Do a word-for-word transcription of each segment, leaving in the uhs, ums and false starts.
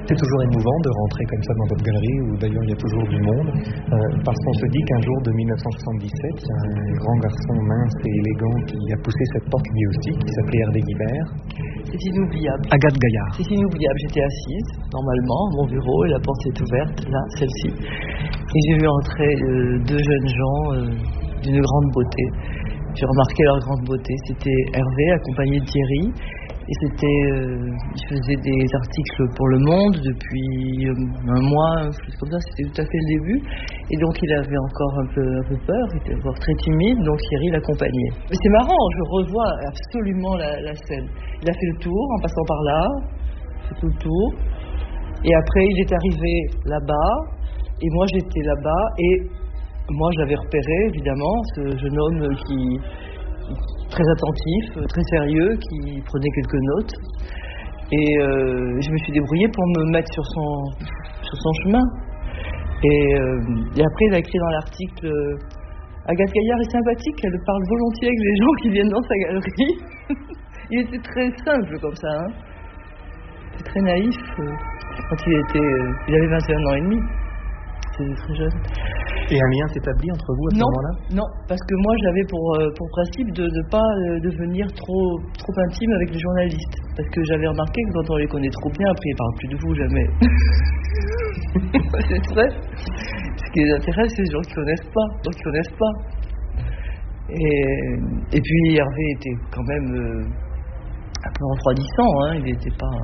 C'est toujours émouvant de rentrer comme ça dans votre galerie où d'ailleurs il y a toujours du monde, euh, parce qu'on se dit qu'un jour de mille neuf cent soixante-dix-sept, il y a un grand garçon mince et élégant qui a poussé cette porte lui aussi, qui s'appelait Hervé Guibert. C'est inoubliable. Agathe Gaillard. C'est inoubliable. J'étais assise, normalement, à mon bureau, et la porte s'est ouverte, là, celle-ci. Et j'ai vu entrer euh, deux jeunes gens euh, d'une grande beauté. J'ai remarqué leur grande beauté. C'était Hervé, accompagné de Thierry. Et c'était, euh, il faisait des articles pour Le Monde depuis euh, un mois, quelque chose comme ça, c'était tout à fait le début. Et donc il avait encore un peu, un peu peur, il était encore très timide, donc Thierry l'accompagnait. Mais c'est marrant, je revois absolument la, la scène. Il a fait le tour en passant par là, il a fait tout le tour. Et après il est arrivé là-bas, et moi j'étais là-bas, et moi je l'avais repéré évidemment, ce jeune homme qui... très attentif, très sérieux, qui prenait quelques notes. Et euh, je me suis débrouillée pour me mettre sur son, sur son chemin. Et, euh, et après, il a écrit dans l'article euh, Agathe Gaillard est sympathique, elle parle volontiers avec les gens qui viennent dans sa galerie. Il était très simple comme ça. Hein. Il était très naïf. Euh, quand il était, euh, il avait vingt et un ans et demi. C'était très jeune. Et un lien s'établit entre vous à ce non, moment-là? Non, parce que moi j'avais pour, euh, pour principe de ne pas euh, devenir trop, trop intime avec les journalistes. Parce que j'avais remarqué que quand on les connaît trop bien, après ils ne parlent plus de vous jamais. C'est vrai. Ce qui les intéresse, c'est les gens qui ne connaissent pas, donc qui ne connaissent pas. Et, et puis Hervé était quand même euh, un peu refroidissant, hein, il n'était pas...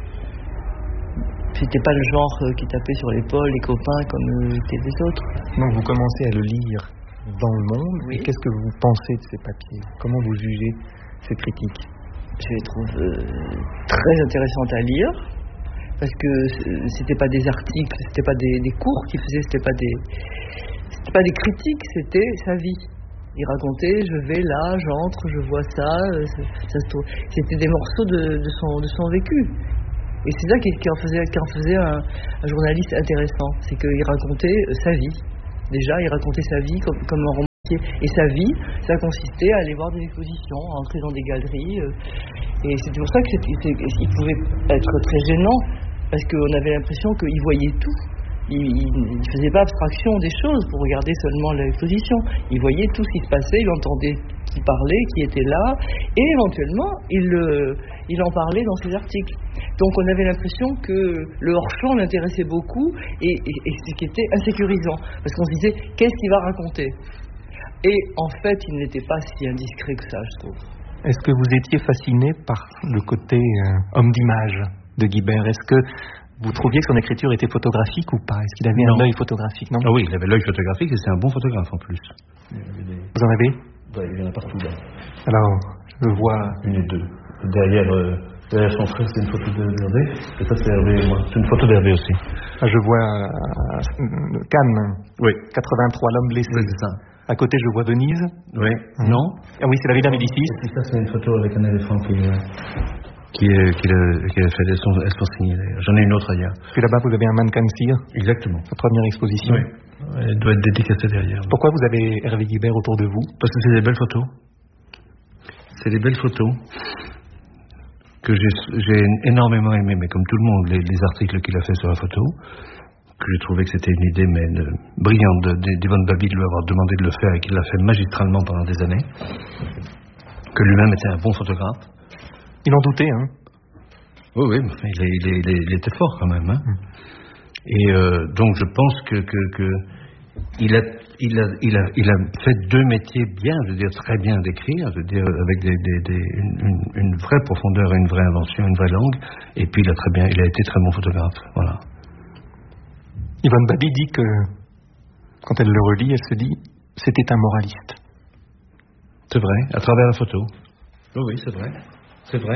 C'était pas le genre euh, qui tapait sur l'épaule les copains comme euh, étaient les autres. Donc vous commencez à le lire dans Le Monde. Oui. Et qu'est-ce que vous pensez de ces papiers? Comment vous jugez ces critiques? Je les trouve euh, très intéressantes à lire parce que c'était pas des articles, c'était pas des, des cours qu'il faisait, c'était pas des, c'était pas des critiques, c'était sa vie. Il racontait, je vais là, j'entre, je vois ça, euh, ça, ça se trouve. C'était des morceaux de, de son, de son vécu. Et c'est ça qui, qui en faisait, qui en faisait un, un journaliste intéressant, c'est qu'il racontait sa vie. Déjà, il racontait sa vie comme, comme un romancier. Et sa vie, ça consistait à aller voir des expositions, à entrer dans des galeries. Euh, et c'était pour ça qu'il pouvait être très gênant, parce qu'on avait l'impression qu'il voyait tout. Il ne faisait pas abstraction des choses pour regarder seulement l'exposition. Il voyait tout ce qui se passait, il entendait qui parlait, qui était là, et éventuellement, il, euh, il en parlait dans ses articles. Donc on avait l'impression que le hors-champ l'intéressait beaucoup, et, et, et ce qui était insécurisant, parce qu'on se disait, qu'est-ce qu'il va raconter? Et en fait, il n'était pas si indiscret que ça, je trouve. Est-ce que vous étiez fasciné par le côté euh, homme d'image de Guibert? Est-ce que vous trouviez que son écriture était photographique ou pas? Est-ce qu'il avait non. un œil photographique? Non. Ah oui, il avait l'œil photographique et c'est un bon photographe en plus. Vous en avez? Ouais, il y en a partout là. Alors, je vois... Une et deux. Derrière, euh, derrière son frère, c'est une photo d'Hervé. Et ça, c'est Hervé et moi. C'est une photo d'Hervé aussi. Ah, je vois euh, Cannes. Oui. quatre-vingt-trois, l'homme blessé. Oui, c'est ça. À côté, je vois Venise. Oui. Mmh. Non. Ah oui, c'est la Villa Médicis. Et puis ça, c'est une photo avec un éléphant qui... Euh... Qui, est, qui, a, qui a fait son, elles sont signées d'ailleurs. J'en ai une autre ailleurs. Puis là-bas, vous avez un mannequin de cire. Exactement. Sa première exposition. Oui. Elle doit être dédicacée derrière. Pourquoi vous avez Hervé Guibert autour de vous? Parce que c'est des belles photos. C'est des belles photos que j'ai, j'ai énormément aimé, mais comme tout le monde, les, les articles qu'il a fait sur la photo, que j'ai trouvé que c'était une idée mais de, brillante de, de, d'Yvonne Babi de lui avoir demandé de le faire et qu'il l'a fait magistralement pendant des années. Que lui-même était un bon photographe. Il en doutait, hein? Oui, oui, mais il, il, il, il était fort quand même. Hein? Mm. Et euh, donc je pense que, que, que il, a, il, a, il, a, il a fait deux métiers bien, je veux dire très bien d'écrire, je veux dire avec des, des, des, une, une, une vraie profondeur, une vraie invention, une vraie langue. Et puis il a très bien, il a été très bon photographe. Voilà. Yvonne Babi dit que quand elle le relit, elle se dit c'était un moraliste. C'est vrai, à travers la photo. Oui, oui, c'est vrai. C'est vrai.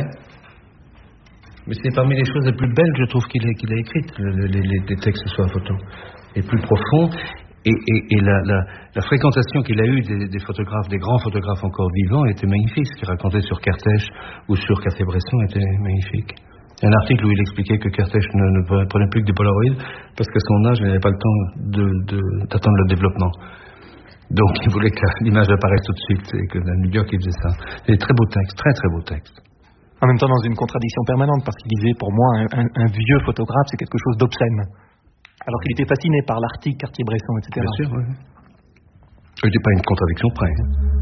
Mais c'est parmi les choses les plus belles, je trouve, qu'il a, qu'il a écrites, les, les, les textes sur la photo. Les plus profonds. Et, et, et la, la, la fréquentation qu'il a eue des, des photographes, des grands photographes encore vivants, était magnifique. Ce qu'il racontait sur Kertész ou sur Cartier-Bresson était magnifique. Il y a un article où il expliquait que Kertész ne, ne prenait plus que des Polaroids parce qu'à son âge, il n'avait pas le temps de, de, d'attendre le développement. Donc il voulait que l'image apparaisse tout de suite et que à New York, il faisait ça. C'est des très beaux textes, très très beaux textes. En même temps, dans une contradiction permanente, parce qu'il disait, pour moi, un, un, un vieux photographe, c'est quelque chose d'obscène. Alors qu'il était fasciné par l'Arctique, Cartier-Bresson, et cetera. Bien sûr, oui. Il n'était pas une contradiction près. Hein.